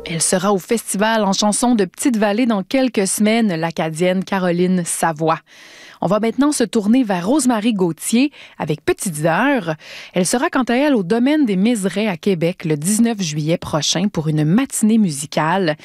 Elle sera au festival en chanson de Petite-Vallée dans quelques semaines, l'Acadienne Caroline Savoie. On va maintenant se tourner vers Rosemary Gauthier avec Petites Heures. Elle sera quant à elle au Domaine des Mézerais à Québec le 19 juillet prochain pour une matinée musicale.